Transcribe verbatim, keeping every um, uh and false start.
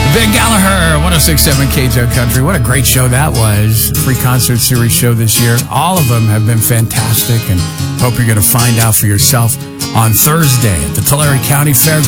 Ben Gallagher, one oh six point seven K J O Country. What a great show that was. Free concert series show this year. All of them have been fantastic, and hope you're going to find out for yourself on Thursday at the Tulare County Fairgrounds.